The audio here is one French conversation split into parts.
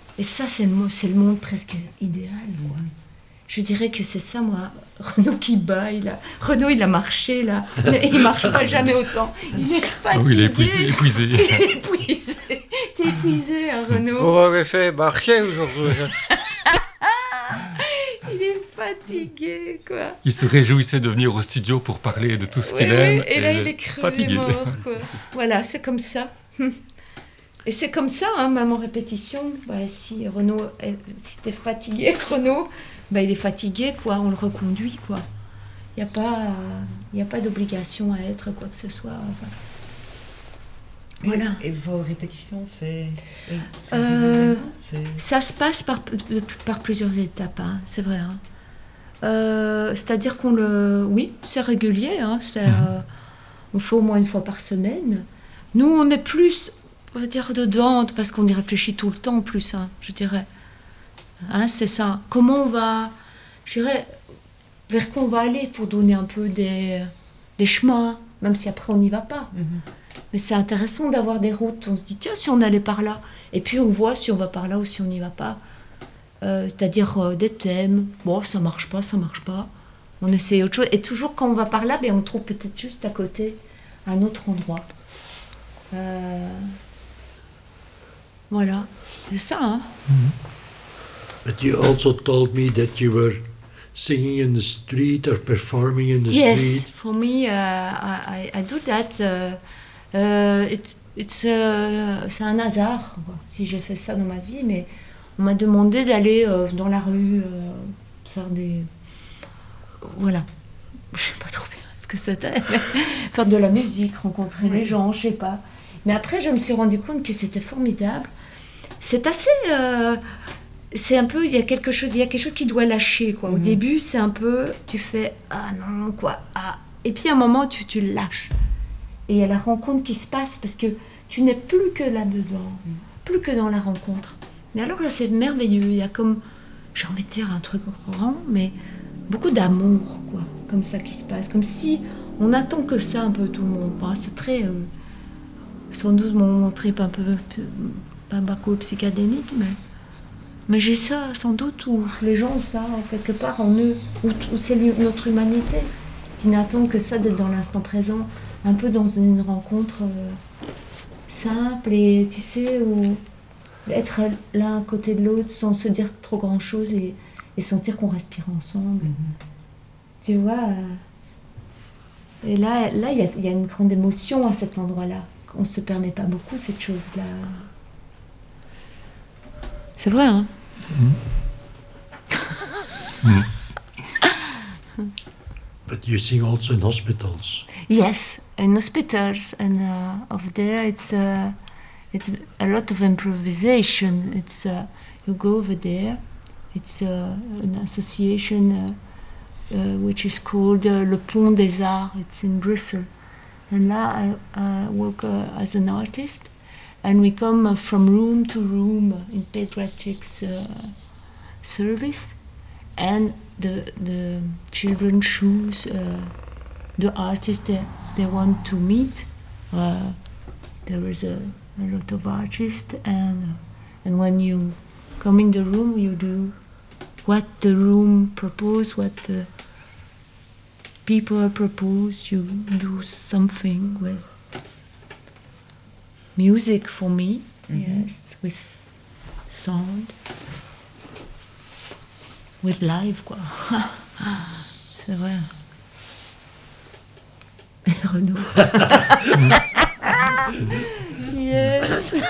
Et ça, c'est le monde presque idéal, quoi. Je dirais que c'est ça, moi. Renaud qui baille, là. Renaud, il a marché, là. Mais il marche pas jamais autant. Il est fatigué. Oui, il est épuisé. Il est épuisé. T'es épuisé, hein, Renaud. Vous m'avez fait marcher aujourd'hui. Il est fatigué, quoi. Il se réjouissait de venir au studio pour parler de tout ce qu'il aime. Et là, il est crevé, fatigué. mort, quoi. Voilà, c'est comme ça. Et c'est comme ça, hein, même en répétition. Bah, si Renaud, si t'es fatigué, Renaud, bah, il est fatigué, quoi. On le reconduit, quoi. Il n'y a pas d'obligation à être quoi que ce soit. Enfin. Voilà. Et vos répétitions, c'est ça se passe par plusieurs étapes, hein, c'est vrai. Hein. C'est-à-dire oui, c'est régulier. Hein, on fait au moins une fois par semaine. Nous, on est plus, on va dire, dedans, parce qu'on y réfléchit tout le temps, en plus, hein, je dirais. Hein, c'est ça. Comment on va, je dirais, vers quoi on va aller pour donner un peu des chemins, même si après on n'y va pas. Mais c'est intéressant d'avoir des routes. On se dit, tiens, si on allait par là. Et puis on voit si on va par là ou si on n'y va pas. C'est-à-dire des thèmes. Bon, ça marche pas. On essaie autre chose. Et toujours quand on va par là, ben, on trouve peut-être juste à côté un autre endroit. Voilà. C'est ça, hein. But you also told me that you were singing in the street or performing in the street. Yes, for me, I do that. C'est un hasard, quoi, si j'ai fait ça dans ma vie, mais on m'a demandé d'aller dans la rue, faire des... Voilà. Je sais pas trop bien ce que c'était, mais faire de la musique, rencontrer les gens, je sais pas. Mais après, je me suis rendu compte que c'était formidable. C'est assez... c'est un peu, il y a quelque chose qui doit lâcher, quoi. Au début, c'est un peu, tu fais, ah non, quoi, ah. Et puis à un moment, tu le lâches. Et il y a la rencontre qui se passe, parce que tu n'es plus que là-dedans, plus que dans la rencontre. Mais alors là, c'est merveilleux, il y a comme, j'ai envie de dire un truc grand, mais beaucoup d'amour, quoi, comme ça qui se passe. Comme si on attend que ça un peu tout le monde. Bon, c'est très, sans doute mon trip un peu, pas beaucoup psychédélique, mais j'ai ça, sans doute, où les gens ont ça, quelque part en eux, où c'est notre humanité, qui n'attend que ça d'être dans l'instant présent, un peu dans une rencontre simple, et tu sais, où être l'un à côté de l'autre sans se dire trop grand-chose et sentir qu'on respire ensemble. Tu vois, et là, il y a une grande émotion à cet endroit-là. On ne se permet pas beaucoup cette chose-là. C'est vrai, hein? But you sing also in hospitals. Yes, in hospitals, and over there it's a lot of improvisation. It's you go over there. It's an association which is called Le Pont des Arts. It's in Brussels, and là I work as an artist, and we come from room to room in pediatrics service, and the children choose the artist they want to meet. There is a lot of artists, and when you come in the room, you do what the room propose, what the people propose. You do something with music for me, yes, with sound. With live, quoi. C'est vrai. Renaud. Yes.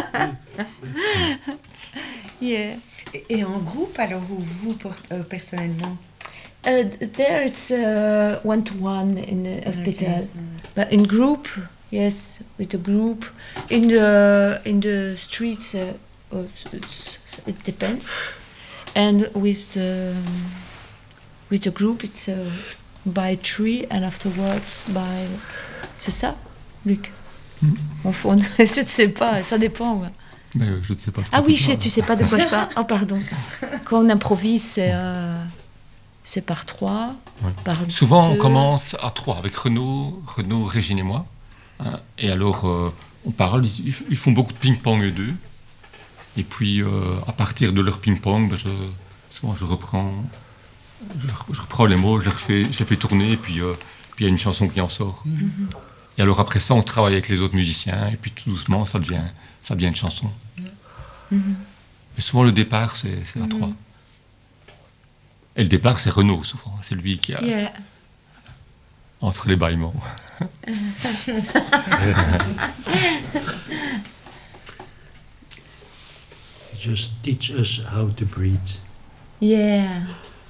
Yeah. Et en groupe, alors, vous personnellement? There it's one-to-one in the hospital. But in group, yes, with a group. In the streets, it depends. And with the group, it's by three, and afterwards by... C'est ça, Luc? On je ne sais pas, ça dépend. Ouais. Mais je ne sais pas. Ah oui, tu sais pas de quoi je parle. Oh, pardon. Quand on improvise, c'est par trois, ouais. Par souvent, deux. On commence à trois, avec Renaud, Régine et moi. Hein, et alors, on parle, ils font beaucoup de ping-pong eux deux. Et puis, à partir de leur ping-pong, souvent je reprends les mots, je les fais tourner, et puis il y a une chanson qui en sort. Et alors après ça, on travaille avec les autres musiciens, et puis tout doucement, ça devient une chanson. Et souvent, le départ, c'est à trois. Et le départ, c'est Renaud, souvent. C'est lui qui a... Yeah. Entre les bâillements. Just teach us how to breathe. Yeah.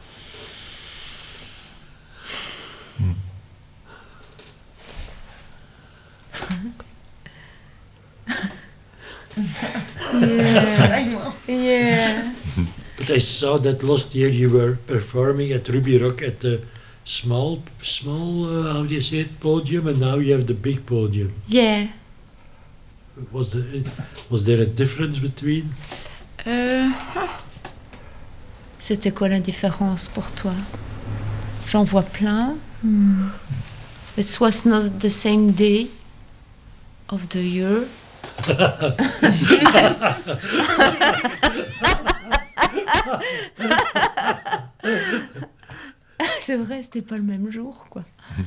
Yeah. Yeah. But I saw that last year you were performing at Ruby Rock at the small, how do you say it, podium, and now you have the big podium. Yeah. Was there a difference between? C'était quoi la différence pour toi? J'en vois plein. It was not the same day of the year. C'est vrai, c'était pas le même jour, quoi.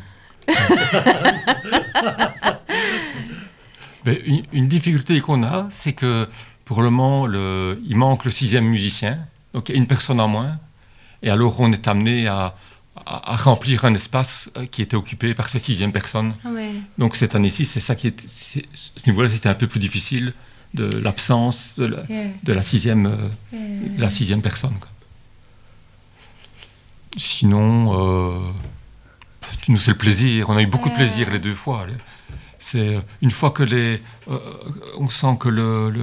Mais une difficulté qu'on a, c'est que pour le moment, il manque le 6e musicien, donc il y a une personne en moins, et alors on est amené à remplir un espace qui était occupé par cette 6e personne. Ouais. Donc cette année-ci, ce niveau-là, c'était un peu plus difficile, de l'absence de la 6e personne, quoi. Sinon, nous c'est le plaisir, on a eu beaucoup de plaisir les 2 fois. C'est une fois que on sent que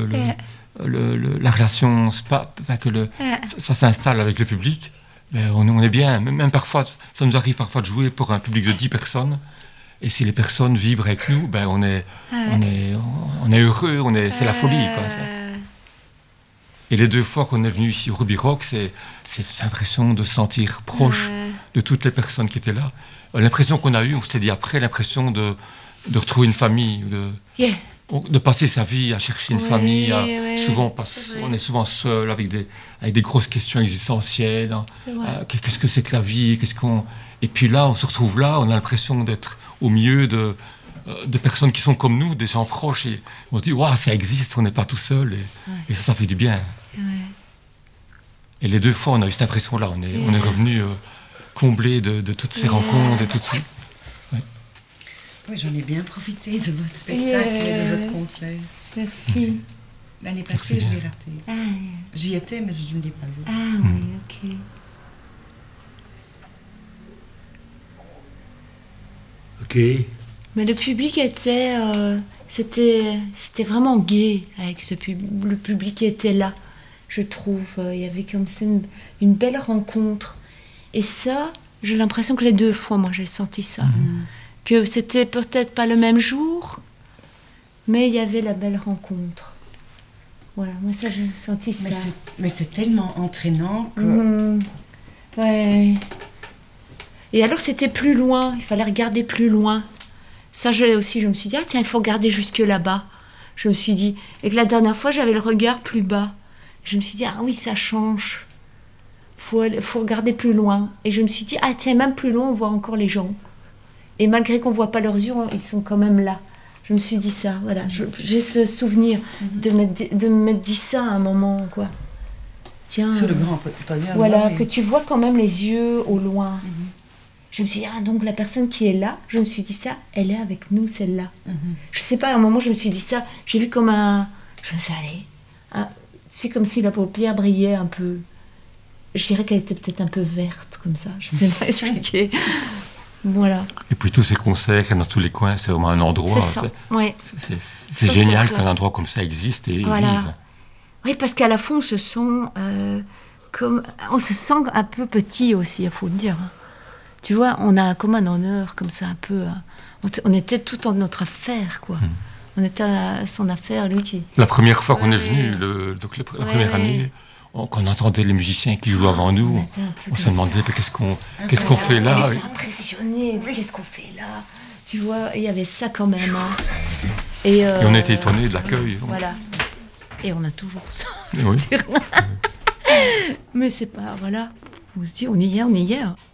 la relation, ça s'installe avec le public, ben on est bien. Même parfois, ça nous arrive parfois de jouer pour un public de 10 personnes. Et si les personnes vibrent avec nous, ben on est heureux, c'est la folie, quoi, ça. Et les 2 fois qu'on est venu ici au Ruby Rock, c'est cette impression de se sentir proche de toutes les personnes qui étaient là. L'impression qu'on a eue, on s'était dit après, l'impression de retrouver une famille, de passer sa vie à chercher une famille. Souvent, on est souvent seul avec des grosses questions existentielles. Qu'est-ce que c'est que la vie? Et puis là, on se retrouve là, on a l'impression d'être au milieu de personnes qui sont comme nous, des gens proches. Et on se dit, waouh, ça existe, on n'est pas tout seul. Et ça fait du bien. Et les 2 fois, on a eu cette impression-là. On est revenu comblé de toutes ces rencontres et tout ça. Oui, j'en ai bien profité de votre spectacle et de votre concert. Merci. L'année passée, Merci je bien. l'ai raté. Ah, J'y étais, mais je ne l'ai pas vu. oui, ok. Okay. Mais le public était... c'était vraiment gai avec le public qui était là, je trouve. Il y avait comme ça une belle rencontre. Et ça, j'ai l'impression que les 2 fois, moi, j'ai senti ça. Que c'était peut-être pas le même jour, mais il y avait la belle rencontre. Voilà, moi, ça, j'ai senti ça. Mais c'est tellement entraînant que... Ouais. Et alors, c'était plus loin. Il fallait regarder plus loin. Ça, je me suis dit, ah tiens, il faut regarder jusque là-bas. Je me suis dit, et que la dernière fois, j'avais le regard plus bas. Je me suis dit, ah oui, ça change. Faut regarder plus loin. Et je me suis dit, ah tiens, même plus loin, on voit encore les gens. Et malgré qu'on ne voit pas leurs yeux, ils sont quand même là. Je me suis dit ça, voilà. J'ai ce souvenir de m'être dit ça à un moment, quoi. Tiens, sur le grand podium. voilà, que tu vois quand même les yeux au loin. Je me suis dit, ah, donc la personne qui est là, je me suis dit ça, elle est avec nous, celle-là. Je sais pas, à un moment, je me suis dit ça, j'ai vu comme je me suis dit, allez, c'est comme si la paupière brillait un peu. Je dirais qu'elle était peut-être un peu verte, comme ça, je sais pas expliquer. Voilà. Et puis tous ces concerts qu'il y a dans tous les coins, c'est vraiment un endroit. C'est ça, oui. C'est génial qu'un endroit comme ça existe et vive. Oui, parce qu'à la fois, on se sent un peu petit aussi, il faut le dire. Tu vois, on a comme un honneur, comme ça, un peu. On était tout en notre affaire, quoi. On était à son affaire, lui qui... La première fois qu'on est venu, la première année, quand on entendait les musiciens qui jouaient avant nous, on se demandait qu'est-ce qu'on fait là. On était impressionnés, qu'est-ce qu'on fait là. Tu vois, il y avait ça quand même. Et on a été étonnés de l'accueil. Voilà. Et on a toujours ça. Oui. Mais c'est pas, voilà, on se dit, on y est, on y est.